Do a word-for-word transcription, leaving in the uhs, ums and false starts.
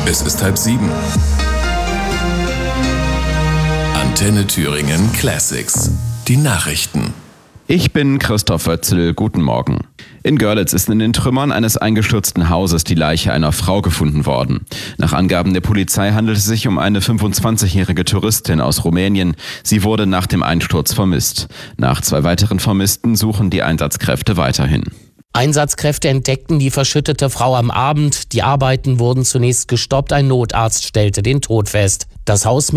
Es ist halb sieben. Antenne Thüringen Classics. Die Nachrichten. Ich bin Christoph Wötzl, guten Morgen. In Görlitz ist in den Trümmern eines eingestürzten Hauses die Leiche einer Frau gefunden worden. Nach Angaben der Polizei handelt es sich um eine fünfundzwanzigjährige Touristin aus Rumänien. Sie wurde nach dem Einsturz vermisst. Nach zwei weiteren Vermissten suchen die Einsatzkräfte weiterhin. Einsatzkräfte entdeckten die verschüttete Frau am Abend. Die Arbeiten wurden zunächst gestoppt. Ein Notarzt stellte den Tod fest. Das Haus